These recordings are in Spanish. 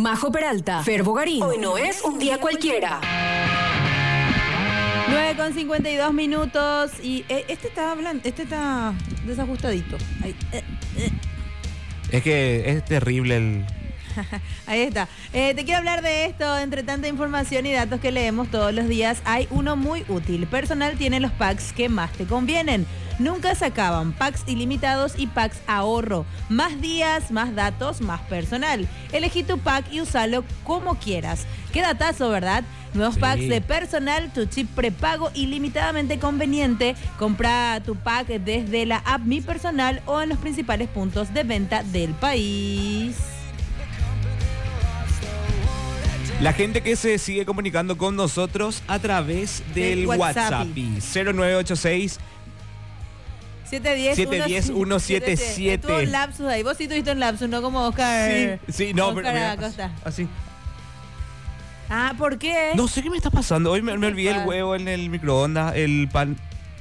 Majo Peralta, Fer Bogarín. Hoy no es un día cualquiera. 9:52 y este está desajustadito. Ahí, Es que es terrible el... Ahí está. Te quiero hablar de esto. Entre tanta información y datos que leemos todos los días, hay uno muy útil. Personal tiene los packs que más te convienen. Nunca se acaban. Packs ilimitados y packs ahorro. Más días, más datos, más personal. Elegí tu pack y úsalo como quieras. Qué datazo, ¿verdad? Nuevos packs de personal, tu chip prepago ilimitadamente conveniente. Compra tu pack desde la app Mi Personal o en los principales puntos de venta del país. La gente que se sigue comunicando con nosotros a través del WhatsApp. 0986 710 177. Tuvo un lapsus ahí. Vos sí tuviste un lapsus, no como Oscar. Sí, no, Oscar pero Acosta. así. Ah, ¿por qué? No sé qué me está pasando. Hoy me olvidé el huevo en el microondas, el pan.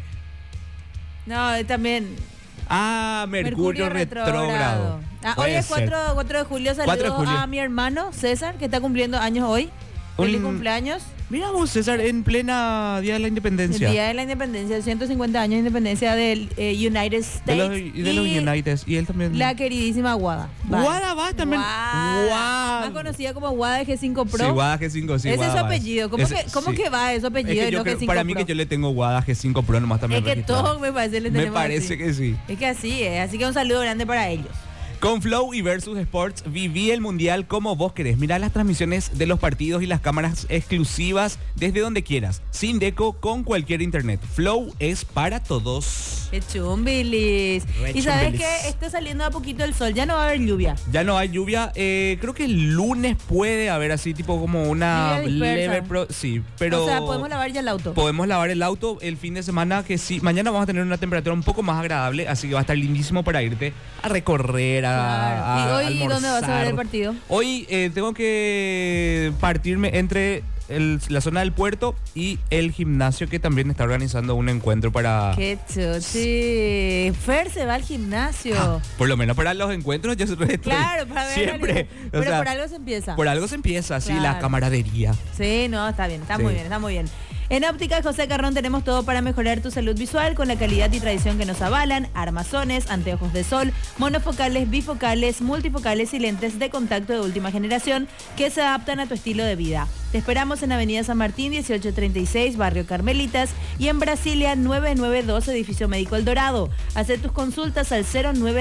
No, también. Ah, Mercurio retrógrado. Hoy es 4 de julio. Saludos a mi hermano César, que está cumpliendo años hoy. Feliz cumpleaños. Mira vos, César, en plena Día de la Independencia. El Día de la Independencia, 150 años de independencia del United States. De los United. Y él también. La queridísima Guada. Guada va también. Guada. Más conocida como Guada de G5 Pro. Sí, Guada G5, sí. Ese es su apellido. ¿Cómo que va ese apellido? Es que no G5 para mí Pro? que yo le tengo Guada G5 Pro nomás también. Es que todo me parece le tenemos. Me parece así. que sí. Es que así es. Así que un saludo grande para ellos. Con Flow y Versus Sports, viví el Mundial como vos querés. Mirá las transmisiones de los partidos y las cámaras exclusivas desde donde quieras. Sin deco, con cualquier internet. Flow es para todos. ¡Qué chumbilis! Y sabes que está saliendo a poquito el sol. Ya no va a haber lluvia. Ya no hay lluvia. Creo que el lunes puede haber así tipo como una leve... sí, pero... O sea, podemos lavar ya el auto. Podemos lavar el auto el fin de semana, que sí. Mañana vamos a tener una temperatura un poco más agradable, así que va a estar lindísimo para irte a recorrer, Claro. ¿Y hoy almorzar. dónde vas a ver el partido? Hoy tengo que partirme entre la zona del puerto y el gimnasio, que también está organizando un encuentro para... ¡Qué chuchi! Fer se va al gimnasio. Por lo menos para los encuentros yo estoy claro, para ver siempre. Pero por algo se empieza. Por algo se empieza, sí, claro. La camaradería. Sí, no, está bien, está muy bien, está muy bien. En Óptica José Carrón tenemos todo para mejorar tu salud visual con la calidad y tradición que nos avalan: armazones, anteojos de sol, monofocales, bifocales, multifocales y lentes de contacto de última generación que se adaptan a tu estilo de vida. Te esperamos en Avenida San Martín 1836, Barrio Carmelitas, y en Brasilia 9912, Edificio Médico El Dorado. Haz tus consultas al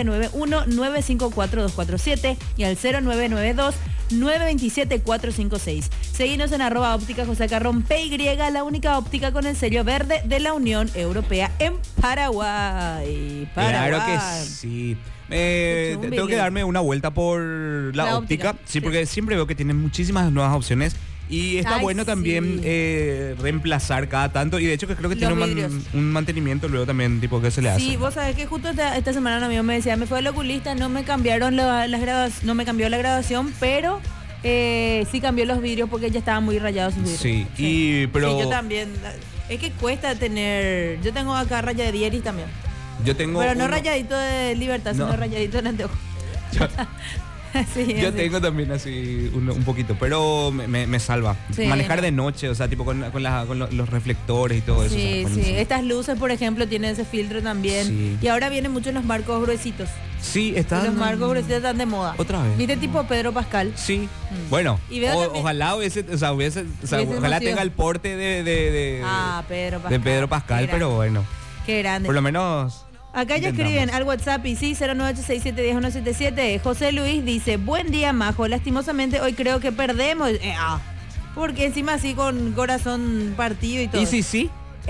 0991-954-247 y al 0992-927-456. Seguinos en @óptica José Carrón PY, la única óptica con el sello verde de la Unión Europea en Paraguay. Claro que sí. Tengo que darme una vuelta por la óptica. Sí, porque siempre veo que tienen muchísimas nuevas opciones. Y está bueno también reemplazar cada tanto. Y de hecho que creo que tiene un mantenimiento luego también tipo que se le hace. Sí, vos sabés que justo esta semana un amigo me decía, me fue el oculista, no me cambiaron no me cambió la graduación, pero sí cambió los vidrios porque ya estaban muy rayados sus vidrios. Sí, pero... Sí, yo también. Es que cuesta tener... Yo tengo acá raya de Dieris también. Yo tengo... Pero no rayadito de Libertad, sino rayadito en anteojo. Yo tengo también así un poquito, pero me salva. Sí, manejar de noche, o sea, tipo con los reflectores y todo eso. Sí, sí. Estas luces, por ejemplo, tienen ese filtro también. Sí. Y ahora vienen mucho los marcos gruesitos. Sí, están... Los marcos gruesitos están de moda. Otra vez. ¿Viste tipo Pedro Pascal? Sí. Bueno, ojalá ojalá tenga el porte de Pedro Pascal, pero bueno. Qué grande. Por lo menos... Acá ya escriben al WhatsApp y sí, 0986710177. José Luis dice, buen día, Majo. Lastimosamente hoy creo que perdemos. Porque encima así con corazón partido y todo. ¿Y sí? Sí.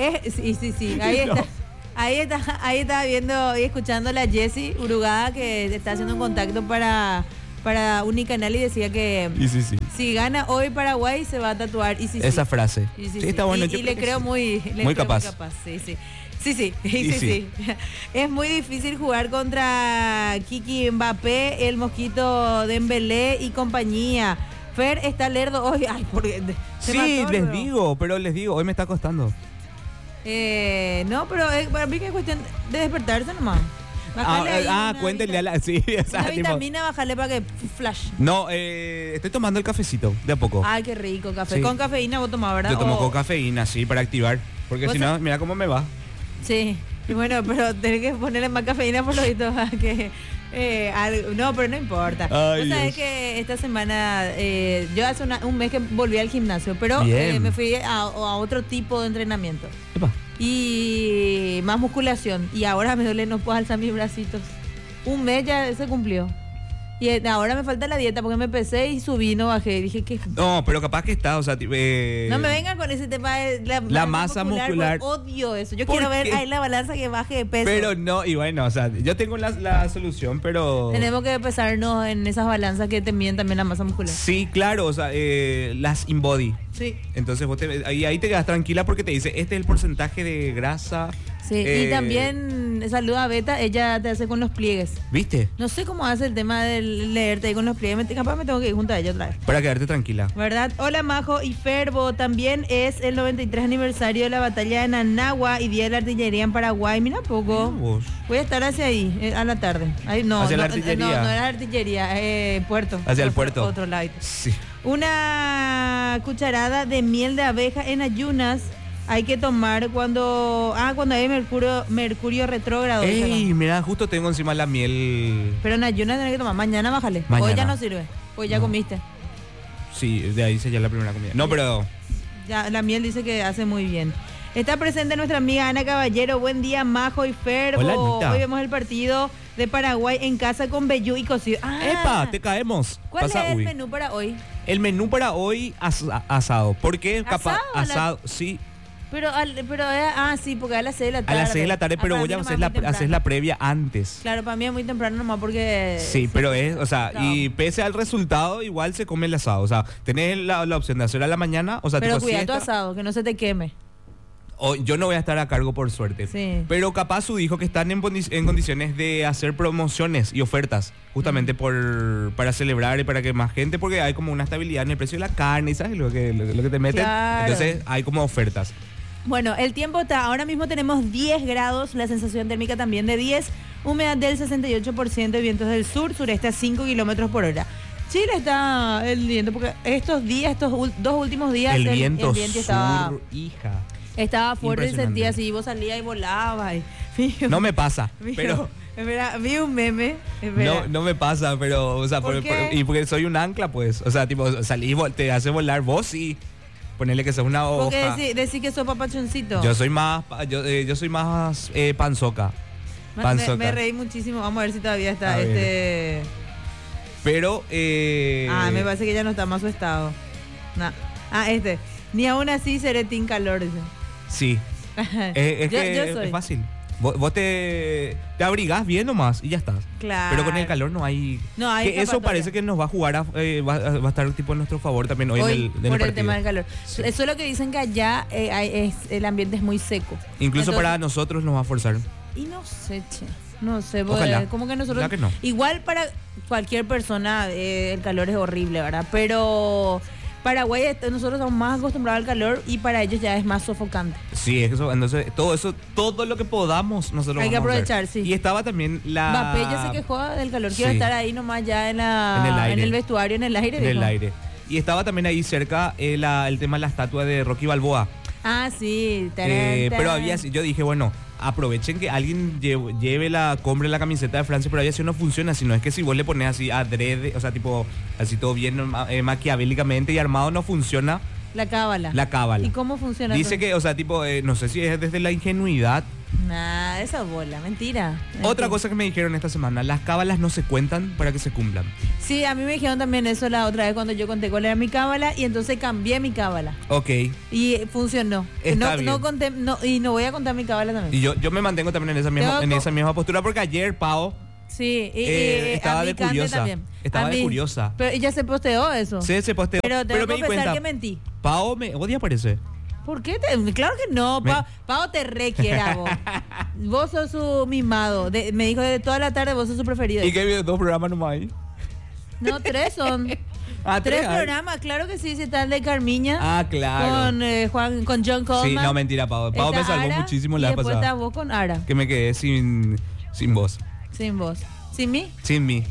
Ahí está viendo y escuchando a la Jessie Urugada, que está haciendo un contacto para Unicanal y decía que si gana hoy Paraguay se va a tatuar. Esa frase. Está bueno. Y le creo muy capaz. Sí. Sí. Es muy difícil jugar contra Kiki Mbappé, el Mosquito Dembélé y compañía. Fer está lerdo hoy. Ay, porque les digo, hoy me está costando. No, pero para mí que es cuestión de despertarse nomás. Cuéntenle a la... Sí, una vitamina, bájale para que flash. No, estoy tomando el cafecito, de a poco. Ay, qué rico, café. Sí. Con cafeína vos tomás, ¿verdad? Yo tomo con cafeína, sí, para activar. Porque si no, mira cómo me va. Sí, y bueno, pero tenés que ponerle más cafeína por lo visto que... no, pero no importa. Vos sabés que esta semana, yo hace un mes que volví al gimnasio, pero me fui a otro tipo de entrenamiento. Epa. Y más musculación. Y ahora me duele, no puedo alzar mis bracitos. Un mes ya se cumplió. Y ahora me falta la dieta porque me pesé y subí, no bajé. Dije que... No, pero capaz que está, o sea... no me vengan con ese tema de la masa muscular. Odio eso. Yo quiero ver ahí la balanza que baje de peso. Pero no, y bueno, o sea, yo tengo la solución, pero... Tenemos que pesarnos en esas balanzas que te miden también la masa muscular. Sí, claro, o sea, las InBody. Sí. Entonces vos ahí te quedas tranquila porque te dice, este es el porcentaje de grasa. Sí, y también saluda a Beta, ella te hace con los pliegues. ¿Viste? No sé cómo hace el tema de leerte ahí con los pliegues, capaz me tengo que ir junto a ella otra vez. Para quedarte tranquila. ¿Verdad? Hola Majo y Ferbo, también es el 93 aniversario de la batalla de Nanagua y Día de la Artillería en Paraguay. Mira poco. Voy a estar hacia ahí, a la tarde. Ahí, no, hacia no, la artillería. No era artillería, puerto. Hacia el puerto. Otro lado. Sí. Una cucharada de miel de abeja en ayunas hay que tomar cuando hay mercurio retrógrado. Ey, mira, justo tengo encima la miel. Pero en ayunas tenés que tomar. Mañana bájale. Hoy ya no sirve. Hoy ya comiste. Sí, de ahí se ya la primera comida. No, pero... Ya, la miel dice que hace muy bien. Está presente nuestra amiga Ana Caballero. Buen día, Majo y Ferbo. Hola, Anita. Hoy vemos el partido de Paraguay en casa con Bellú y cocido. ¡Epa! Te caemos. ¿Cuál es el menú para hoy? El menú para hoy, asado. ¿Por qué? ¿Asado? Sí. Pero sí, porque a las 6 de la tarde. A las 6 de la tarde, pero voy a hacer la previa antes. Claro, para mí es muy temprano nomás porque... Sí, pero y pese al resultado, igual se come el asado. O sea, tenés la opción de hacer a la mañana, o sea, pero cuida tu asado, que no se te queme. Yo no voy a estar a cargo, por suerte. Sí. Pero capaz su dijo que están en condiciones de hacer promociones y ofertas, justamente para celebrar y para que más gente, porque hay como una estabilidad en el precio de la carne, ¿sabes? Lo que te meten. Claro. Entonces hay como ofertas. Bueno, el tiempo está, ahora mismo tenemos 10 grados, la sensación térmica también de 10, humedad del 68% y vientos del sureste a 5 kilómetros por hora. Chile está el viento, porque estos 2 últimos días el viento estaba, hija. Estaba fuerte, sentía así, vos salías y volabas. No me pasa, pero... vi un meme. No me pasa, pero... O sea, porque soy un ancla, pues. O sea, tipo, salís, te hace volar vos sí. Ponerle que sos una hoja. Porque decir que sos papachoncito. Yo soy más panzoca. Me reí muchísimo. Vamos a ver si todavía está Pero... me parece que ya no está más su estado. No. Ni aún así seré team calor. Sí. Es que es fácil. Vos te abrigás bien nomás y ya estás. Claro. Pero con el calor no hay que eso parece que nos va a jugar va a estar tipo a nuestro favor también hoy en el tema del calor. Sí. Eso es lo que dicen que allá el ambiente es muy seco. Incluso para nosotros nos va a forzar. Y no sé, no sé, como que nosotros que no. Igual para cualquier persona el calor es horrible, ¿verdad? Pero Paraguay, nosotros estamos más acostumbrados al calor y para ellos ya es más sofocante. Sí, entonces todo lo que podamos nosotros hay que aprovechar, vamos a sí. Y estaba también Mbappé ya se quejó del calor, quiero estar ahí nomás ya en el vestuario, en el aire. En el aire. Y estaba también ahí cerca el tema de la estatua de Rocky Balboa. Ah, sí. Pero yo dije, bueno, aprovechen que alguien compre la camiseta de Francia, pero aviación no funciona, sino es que si vos le pones así adrede, o sea, tipo, así todo bien maquiavélicamente y armado, no funciona. La cábala. ¿Y cómo funciona? Dice que, o sea, tipo, no sé si es desde la ingenuidad. Nah, esa bola, mentira. Otra cosa que me dijeron esta semana, las cábalas no se cuentan para que se cumplan. Sí, a mí me dijeron también eso la otra vez cuando yo conté cuál era mi cábala y entonces cambié mi cábala. Ok. Y funcionó. Y no voy a contar mi cábala también. Y yo me mantengo también en esa misma postura porque ayer, Pau... Sí, estaba de curiosa. También. Estaba de curiosa. Pero ya se posteó eso. Sí, se posteó. Pero me di cuenta que mentí. Pau me odia, parece. ¿Por qué? Claro que no. Pau te requiera vos. Vos sos su mimado. Me dijo de toda la tarde vos sos su preferido. ¿Y qué viene 2 programas nomás ahí? No, 3 son. 3 programas, claro que sí, está el de Carmiña. Ah, claro. Con John Coleman. Sí, no, mentira, Pau. Pau me salvó muchísimo la pasada. Y después está vos con Ara. Que me quedé sin voz. Sin vos. ¿Sin mí? Sin mí.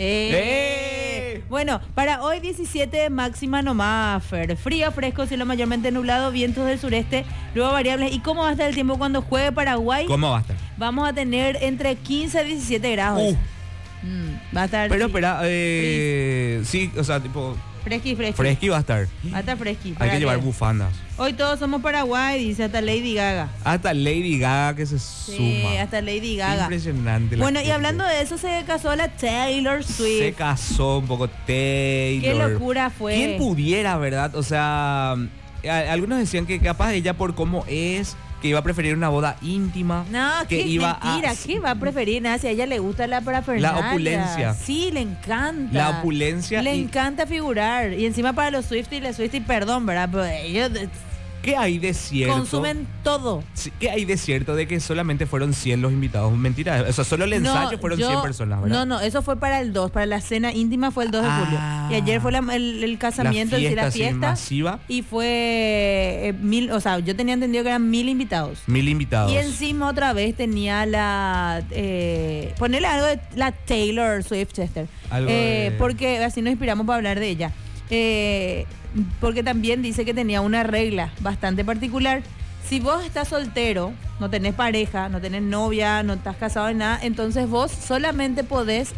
Bueno, para hoy 17 máxima nomás, Fer. Frío, fresco, cielo mayormente nublado, vientos del sureste, luego variables. ¿Y cómo va a estar el tiempo cuando juegue Paraguay? ¿Cómo va a estar? Vamos a tener entre 15 a 17 grados. Va a estar... Pero espera, sí, o sea, tipo... Fresqui. Fresqui va a estar. Va a estar fresqui. Hay que llevar bufandas. Hoy todos somos Paraguay, dice hasta Lady Gaga. Hasta Lady Gaga que se Sí, suma. hasta Lady Gaga. Impresionante. Bueno, y hablando de eso, se casó la Taylor Swift. Se casó un poco Taylor. Qué locura fue. ¿Quién pudiera, verdad? O sea, algunos decían que capaz ella por cómo es, que iba a preferir una boda íntima. No, que qué iba mentira, ¿qué va a preferir? Nada, si a ella le gusta la parafernalia. La opulencia. Sí, le encanta. La opulencia. Le encanta figurar. Y encima para los Swifties, perdón, ¿verdad? Pero ellos ¿Qué hay de cierto? consumen todo. Sí, ¿qué hay de cierto de que solamente fueron 100 los invitados? Mentira, o sea, solo el ensayo fueron 100 personas, ¿verdad? No, eso fue para el 2, para la cena íntima fue el 2 de julio. Y ayer fue el casamiento, la fiesta masiva. Y fue 1000, o sea, yo tenía entendido que eran 1000 invitados. 1000 invitados. Y encima otra vez tenía ponerle algo de la Taylor Swift, Chester. Porque así nos inspiramos para hablar de ella. Porque también dice que tenía una regla bastante particular. Si vos estás soltero, no tenés pareja, no tenés novia, no estás casado en nada, entonces vos solamente podés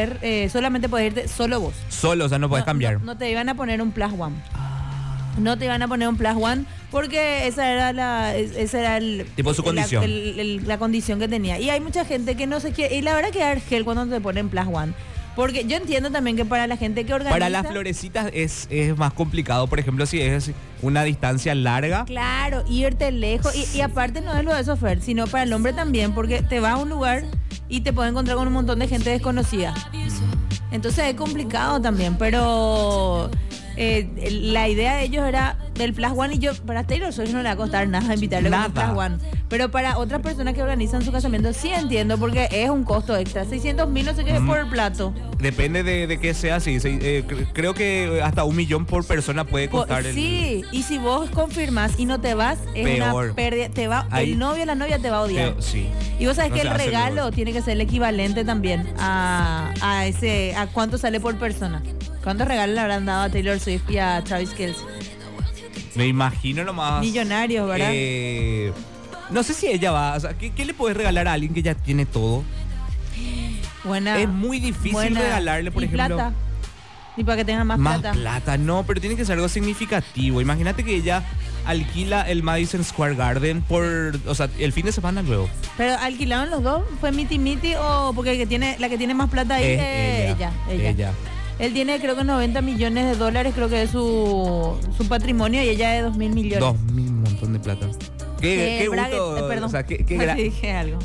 irte solo vos. Solo, o sea, no podés cambiar. No te iban a poner un plus one. No te iban a poner un plus one porque esa era el tipo su condición. La condición que tenía. Y hay mucha gente que no se quiere. Y la verdad que dar gel cuando te ponen plus one. Porque yo entiendo también que para la gente que organiza... Para las florecitas es más complicado, por ejemplo, si es una distancia larga. Claro, irte lejos. Y aparte no es lo de eso, Fer, sino para el hombre también, porque te vas a un lugar y te puedes encontrar con un montón de gente desconocida. Entonces es complicado también, pero... la idea de ellos era del plus one, y yo para Taylor Swift no le va a costar nada invitarle con un plus one, pero para otras personas que organizan su casamiento sí entiendo, porque es un costo extra. 600.000 no sé qué es por el plato. Depende de qué sea, sí. Creo que hasta 1 millón por persona puede costar. Sí, y si vos confirmas y no te vas, es peor. Una pérdida. El novio o la novia te va a odiar. Sí. Y vos sabés que el regalo tiene que ser el equivalente también a cuánto sale por persona. ¿Cuántos regalos le habrán dado a Taylor Swift y a Travis Kelce? Me imagino nomás. Millonarios, ¿verdad? No sé si ella va. O sea, ¿qué le puedes regalar a alguien que ya tiene todo? Buena. Es muy difícil regalarle, por ejemplo. Plata. Y para que tenga más plata. Más plata, no, pero tiene que ser algo significativo. Imagínate que ella alquila el Madison Square Garden o sea, el fin de semana luego. Pero alquilaron los dos, ¿fue Miti o porque la que tiene más plata ahí es ella? Él tiene creo que 90 millones de dólares, creo que es su patrimonio, y ella es 2.000 millones. 2.000, un montón de plata. Qué gusto, perdón. O sea, dije algo.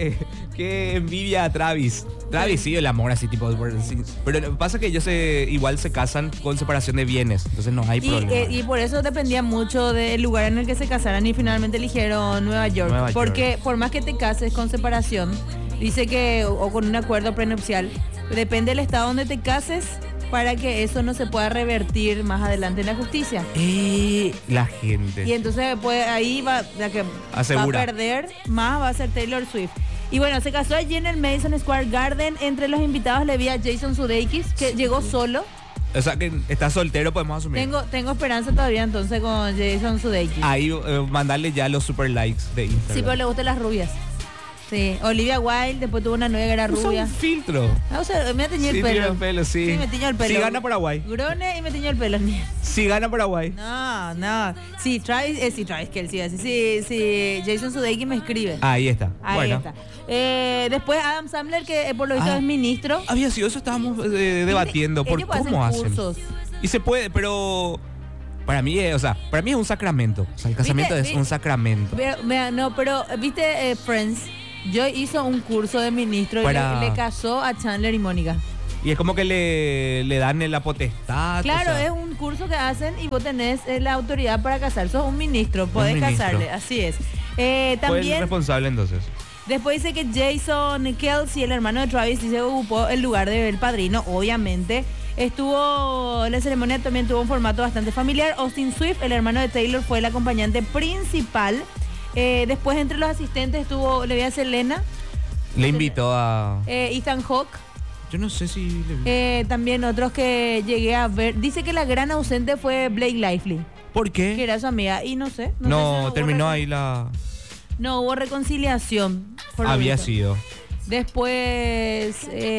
Qué envidia a Travis. Travis sí, el amor así tipo, pero pasa que ellos igual se casan con separación de bienes, entonces no hay problema. Y por eso dependía mucho del lugar en el que se casaran, y finalmente eligieron Nueva York. Porque por más que te cases con separación, dice que, o con un acuerdo prenupcial, depende del estado donde te cases para que eso no se pueda revertir más adelante en la justicia. La gente. Y entonces pues, ahí va la que asegura. Va a perder más va a ser Taylor Swift. Y bueno, se casó allí en el Madison Square Garden. Entre los invitados le vi a Jason Sudeikis, que llegó solo. O sea, que está soltero, podemos asumir. Tengo esperanza todavía entonces con Jason Sudeikis. Ahí mandarle ya los super likes de Instagram. Sí, pero le gustan las rubias. Sí, Olivia Wilde, después tuvo una nueva que era rubia. Un filtro. O sea, me teñió el pelo. Sí, me tiñó el pelo. Si gana Paraguay. Grone y me tiñó el pelo. Si gana Paraguay. No. Sí, Travis Kelce. Sí, Jason Sudeikis me escribe. Ahí está. Ahí está. Después Adam Sandler, que por lo visto es ministro. Había sido eso, estábamos debatiendo por cómo hacen. Cursos. Y se puede, pero... Para mí es un sacramento. O sea, el casamiento es un sacramento. Pero ¿viste Friends? Yo hizo un curso de ministro y le casó a Chandler y Mónica. Y es como que le dan la potestad. Claro, es un curso que hacen y vos tenés la autoridad para casar. Sos un ministro, podés casarle, así es. También fue el responsable entonces. Después dice que Jason Kelce, el hermano de Travis, se ocupó el lugar del padrino, obviamente. La ceremonia también tuvo un formato bastante familiar. Austin Swift, el hermano de Taylor, fue el acompañante principal. Después entre los asistentes le vi a Selena, Le invitó a... Ethan Hawke. Yo no sé si le vi. También otros que llegué a ver. Dice que la gran ausente fue Blake Lively. ¿Por qué? Que era su amiga. Y no sé. No, sé si terminó ahí la... No hubo reconciliación. Había sido. Después,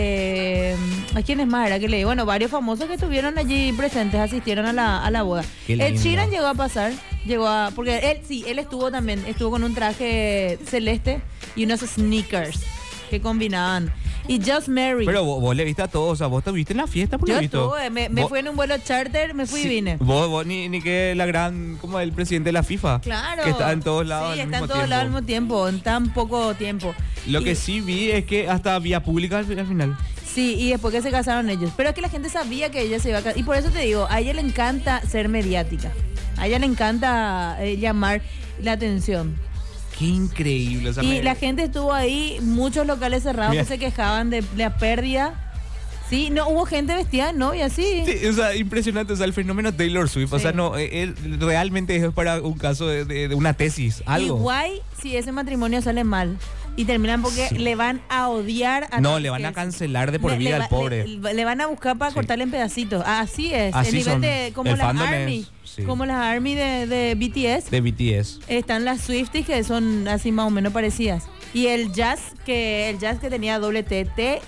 ¿a quiénes más era que leí? Bueno, varios famosos que estuvieron allí presentes, asistieron a la boda. Ed Sheeran llegó a pasar, porque él estuvo con un traje celeste y unos sneakers que combinaban. Y Just Mary. Pero vos le viste a todos, o sea, vos te viste en la fiesta por lo visto. Yo estuve, me fui en un vuelo charter, me fui y vine. Vos ni que la gran, como el presidente de la FIFA. Claro. Que está en todos lados al mismo tiempo. Sí, está en todos lados al mismo tiempo, en tan poco tiempo. Lo que sí vi es que hasta vía pública al final. Sí, y después que se casaron ellos. Pero es que la gente sabía que ella se iba a casar. Y por eso te digo, a ella le encanta ser mediática. A ella le encanta llamar la atención. Qué increíble. O sea, y la gente estuvo ahí, muchos locales cerrados que se quejaban de la pérdida. Sí, no, hubo gente vestida de novia, sí. Sí, o sea, impresionante, o sea, el fenómeno Taylor Swift. Sí. O sea, no, él realmente es para un caso de una tesis, algo. Igual si ese matrimonio sale mal y terminan porque le van a odiar a... No, le van a cancelar de por vida al pobre. Le van a buscar para cortarle en pedacitos. Así es. Así el nivel de como las ARMY. Sí. Como las ARMY de BTS. De BTS. Están las Swifties que son así más o menos parecidas. Y el jazz que tenía doble T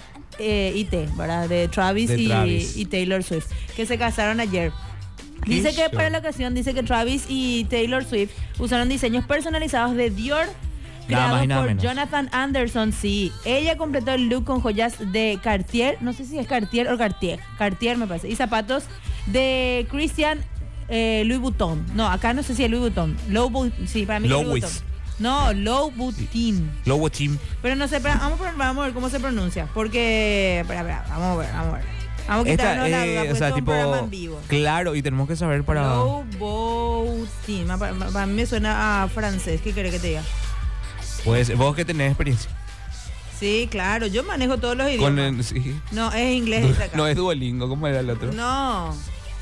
y T, ¿verdad? De Travis y Taylor Swift, que se casaron ayer. Dice que para la ocasión, Travis y Taylor Swift usaron diseños personalizados de Dior creados por Jonathan Anderson. Sí, ella completó el look con joyas de Cartier, no sé si es Cartier o Cartier me parece, y zapatos de Christian Louis Vuitton. No, acá no sé si es Louis Vuitton. Sí, para mí es Louis Vuitton. No, Louis Vuitton. Louis Vuitton. Pero no sé, vamos a ver cómo se pronuncia. Porque, vamos a ver. Vamos a quitarnos la duda, porque es un programa en vivo. Claro, y tenemos que saber para... Louis Vuitton. Para mí me suena a francés. ¿Qué querés que te diga? Pues vos que tenés experiencia. Sí, claro, yo manejo todos los idiomas. Sí. No, es inglés. Acá. No es Duolingo, ¿cómo era el otro? No.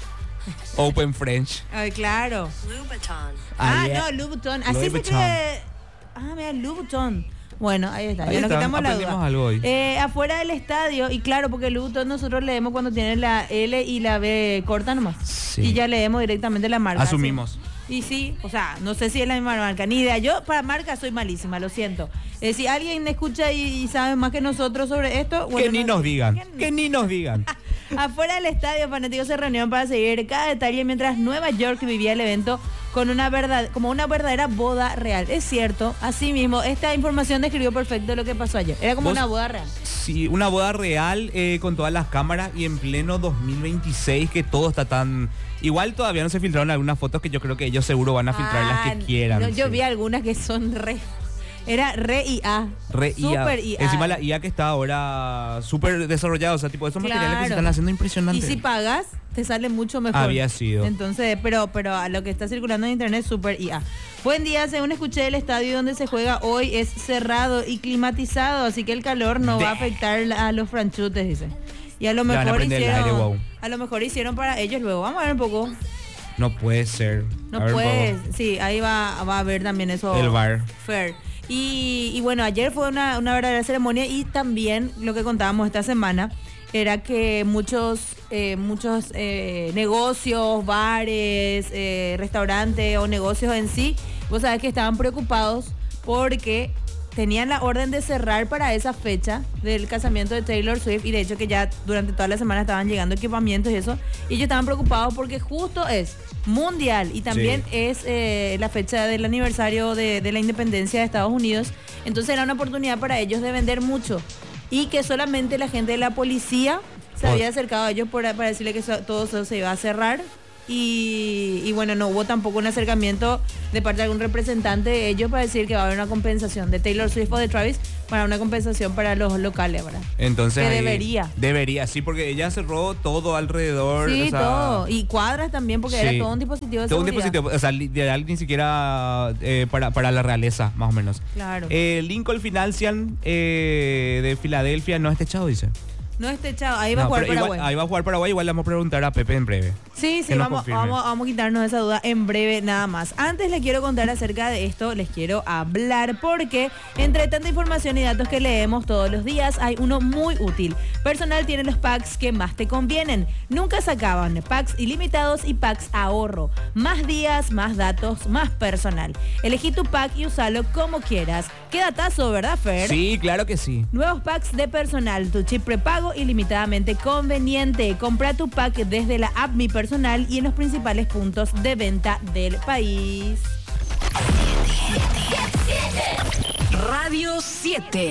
Open French. Ay, claro. Louis Vuitton. No, Louis Vuitton. Así fue que... mira, Louis Vuitton. Bueno, ahí está. Ya nos quitamos la duda. Algo hoy. Afuera del estadio, y claro, porque Louis Vuitton nosotros leemos cuando tiene la L y la B corta nomás. Sí. Y ya leemos directamente la marca. Asumimos. ¿Sí? Y sí, o sea, no sé si es la misma marca, ni idea. Yo para marca soy malísima, lo siento. Si alguien escucha y sabe más que nosotros sobre esto... Bueno, que ni nos digan. Que ni nos digan. Afuera del estadio, fanáticos se reunieron para seguir cada detalle mientras Nueva York vivía el evento como una verdadera boda real. Es cierto, así mismo, esta información describió perfecto lo que pasó ayer. Era como una boda real. Sí, una boda real con todas las cámaras y en pleno 2026 que todo está tan... Igual todavía no se filtraron algunas fotos que yo creo que ellos seguro van a filtrar las que quieran. No, yo vi algunas que son Era re IA. Super IA. Encima la IA que está ahora súper desarrollada. O sea, tipo, esos materiales que se están haciendo impresionantes. Y si pagas, te sale mucho mejor. Había sido. Entonces, pero a lo que está circulando en internet, super IA. Buen día, según escuché, el estadio donde se juega hoy es cerrado y climatizado, así que el calor no va a afectar a los franchutes, dice. Y a lo mejor hicieron para ellos luego. Vamos a ver un poco. No puede ser. No puede. Sí, ahí va a haber también eso. El bar. Fair. Y bueno, ayer fue una verdadera ceremonia y también lo que contábamos esta semana era que muchos negocios, bares, restaurantes o negocios en sí, vos sabés que estaban preocupados porque tenían la orden de cerrar para esa fecha del casamiento de Taylor Swift y de hecho que ya durante toda la semana estaban llegando equipamientos y eso, y ellos estaban preocupados porque justo es mundial y también es la fecha del aniversario de la independencia de Estados Unidos, entonces era una oportunidad para ellos de vender mucho y que solamente la gente de la policía se había acercado a ellos para decirle que todo eso se iba a cerrar. Y bueno, no hubo tampoco un acercamiento de parte de algún representante de ellos para decir que va a haber una compensación de Taylor Swift o de Travis para una compensación para los locales, ¿verdad? Entonces que debería, sí, porque ella cerró todo alrededor. Sí, o sea, todo. Y cuadras también, porque era todo un dispositivo de todo seguridad. Un dispositivo, o sea, literal ni siquiera para la realeza, más o menos. Claro. Lincoln Financial de Filadelfia no está echado, dice. No está echado, ahí va a jugar Paraguay. Ahí va a jugar Paraguay, igual le vamos a preguntar a Pepe en breve. Sí, vamos a quitarnos esa duda en breve nada más. Antes les quiero contar acerca de esto, les quiero hablar porque entre tanta información y datos que leemos todos los días hay uno muy útil. Personal tiene los packs que más te convienen. Nunca se acaban. Packs ilimitados y packs ahorro. Más días, más datos, más personal. Elegí tu pack y usalo como quieras. Qué datazo, ¿verdad, Fer? Sí, claro que sí. Nuevos packs de personal. Tu chip prepago ilimitadamente conveniente. Compra tu pack desde la app Mi Personal y en los principales puntos de venta del país. Radio 7.